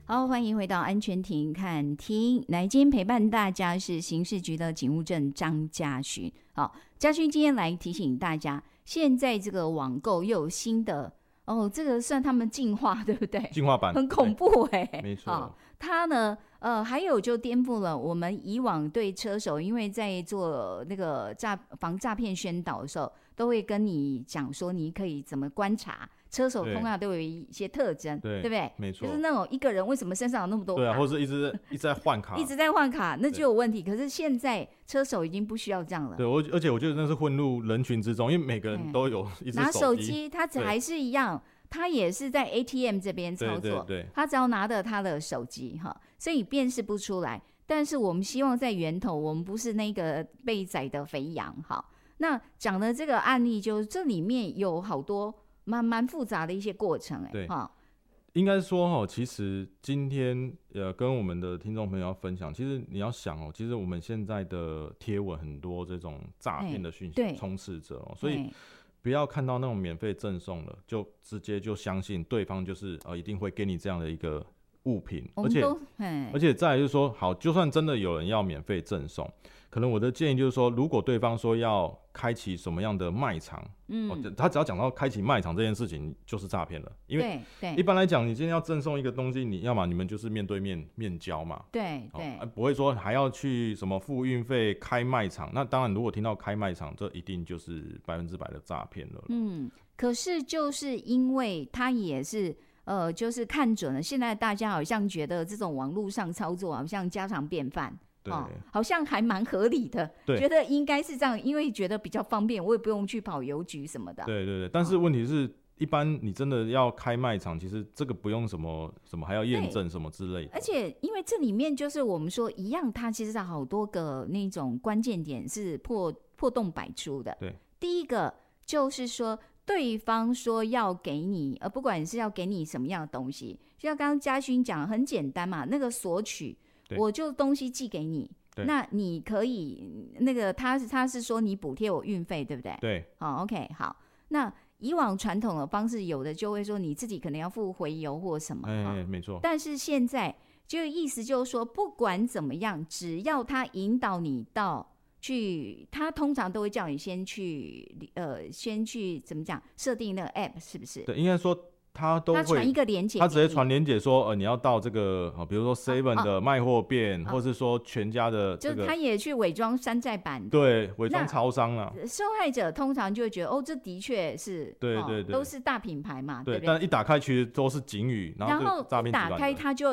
好，欢迎回到安全庭看厅。来，今天陪伴大家是刑事局的警务正张嘉勋。好，嘉勋今天来提醒大家，现在这个网购又有新的这个算他们进化，对不对？ 进化版很恐怖没错。 它呢，还有就颠覆了我们以往对车手，因为在做那个防诈骗宣导的时候，都会跟你讲说你可以怎么观察。车手通常都有一些特征，对不对？ 没错， 就是那种一个人为什么身上有那么多卡， 对啊，或是一直在换卡， 一直在换卡，那就有问题。可是现在车手已经不需要这样了。 对，而且我觉得那是混入人群之中，因为每个人都有一只拿手机，他还是一样，他也是在 ATM 这边操作， 对， 他只要拿着他的手机所以辨识不出来。但是我们希望在源头，我们不是那个被宰的肥羊。好，那讲的这个案例，就这里面有好多蛮复杂的一些过程， 对，应该说其实今天跟我们的听众朋友要分享，其实你要想其实我们现在的贴文很多这种诈骗的讯息充斥着所以不要看到那种免费赠送了，就直接就相信对方就是一定会给你这样的一个物品，而且再来就是说，好，就算真的有人要免费赠送，可能我的建议就是说，如果对方说要开启什么样的卖场，他只要讲到开启卖场这件事情，就是诈骗了。因为一般来讲，你今天要赠送一个东西，你要么你们就是面对面面交嘛， 对， 不会说还要去什么付运费开卖场。那当然，如果听到开卖场，这一定就是100%的诈骗了。 可是就是因为他也是。就是看准了，现在大家好像觉得这种网络上操作好像家常便饭，好像还蛮合理的，觉得应该是这样，因为觉得比较方便，我也不用去跑邮局什么的。 对，但是问题是，一般你真的要开卖场，其实这个不用什么还要验证什么之类的。 而且因为这里面就是我们说一样，它其实好多个那种关键点是破洞百出的。 对， 第一个就是说。对方说要给你，不管是要给你什么样的东西，就像刚刚嘉勋讲，很简单嘛，那个索取，我就东西寄给你，那你可以那个他是说你补贴我运费，对不对？ 对， 好 ，OK， 好。那以往传统的方式，有的就会说你自己可能要付回邮或什么， 没错。 但是现在就意思就是说，不管怎么样，只要他引导你到。他通常都会叫你先去怎么讲设定那个 app 是不是？ 对，应该说他都会传一个连结， 他直接传连结说你要到这个比如说 7 的卖货店，或是说全家的就是他也去伪装山寨版， 对，伪装超商啦。 受害者通常就会觉得这的确是对， 都是大品牌嘛， 对， 对不对？ 但一打开其实都是警语，然后诈骗集团打开他就